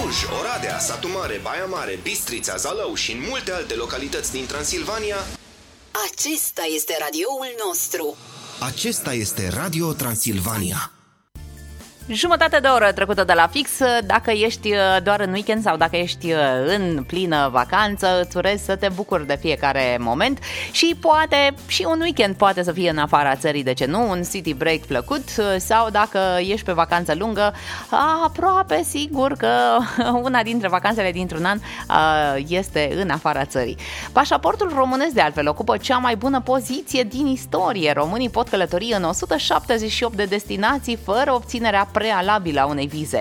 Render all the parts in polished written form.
Cluj, Oradea, Satu Mare, Baia Mare, Bistrița, Zalău și în multe alte localități din Transilvania. Acesta este radioul nostru. Acesta este Radio Transilvania. Jumătate de oră trecută de la fix. Dacă ești doar în weekend sau dacă ești în plină vacanță, îți urez să te bucuri de fiecare moment și poate și un weekend poate să fie în afara țării, de ce nu, un city break plăcut, sau dacă ești pe vacanță lungă, aproape sigur că una dintre vacanțele dintr-un an este în afara țării. Pașaportul românesc, de altfel, ocupă cea mai bună poziție din istorie. Românii pot călători în 178 de destinații fără obținerea prealabil a unei vize.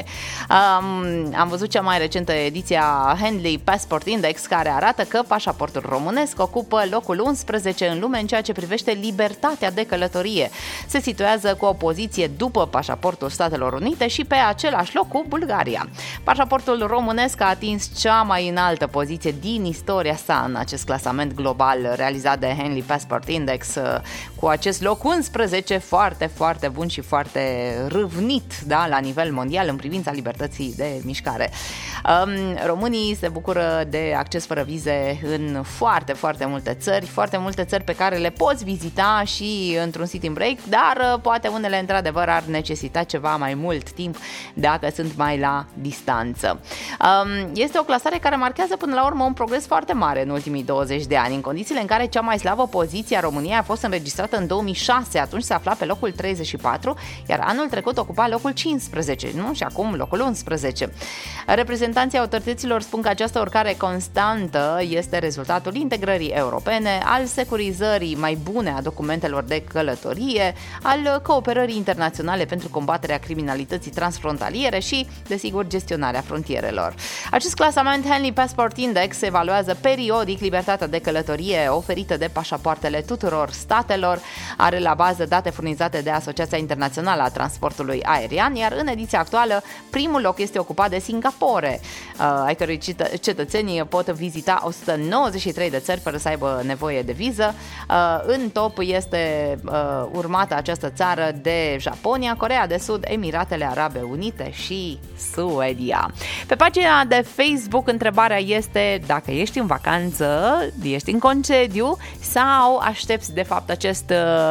Am văzut cea mai recentă ediție a Henley Passport Index, care arată că pașaportul românesc ocupă locul 11 în lume în ceea ce privește libertatea de călătorie. Se situează cu o poziție după pașaportul Statelor Unite și pe același loc cu Bulgaria. Pașaportul românesc a atins cea mai înaltă poziție din istoria sa în acest clasament global realizat de Henley Passport Index, cu acest loc 11 foarte, foarte bun și foarte râvnit, da, la nivel mondial în privința libertății de mișcare. Românii se bucură de acces fără vize în foarte, foarte multe țări pe care le poți vizita și într-un city break, dar poate unele într-adevăr ar necesita ceva mai mult timp dacă sunt mai la distanță. Este o clasare care marchează până la urmă un progres foarte mare în ultimii 20 de ani, în condițiile în care cea mai slabă poziție a României a fost înregistrată în 2006, atunci se afla pe locul 34, iar anul trecut ocupa locul 15, nu? Și acum locul 11. Reprezentanții autorităților spun că această urcare constantă este rezultatul integrării europene, al securizării mai bune a documentelor de călătorie, al cooperării internaționale pentru combaterea criminalității transfrontaliere și, desigur, gestionarea frontierelor. Acest clasament Henley Passport Index evaluează periodic libertatea de călătorie oferită de pașapoartele tuturor statelor, are la bază date furnizate de Asociația Internațională a Transportului Aerian, iar în ediția actuală primul loc este ocupat de Singapore, ai cărui cetățenii pot vizita 193 de țări fără să aibă nevoie de viză. În top este urmată această țară de Japonia, Coreea de Sud, Emiratele Arabe Unite și Suedia. Pe pagina de Facebook întrebarea este dacă ești în vacanță, ești în concediu sau aștepți de fapt acest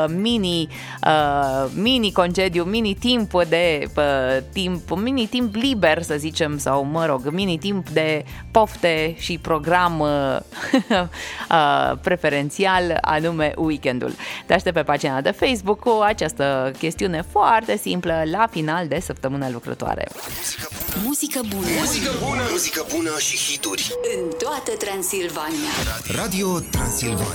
mini concediu, mini timp liber, să zicem, sau mini timp de pofte și program preferențial, anume weekendul. Te aștept pe pagina de Facebook cu această chestiune foarte simplă la final de săptămână lucrătoare. Muzică bună. Muzică bună, muzică bună și hituri în toată Transilvania. Radio Transilvania.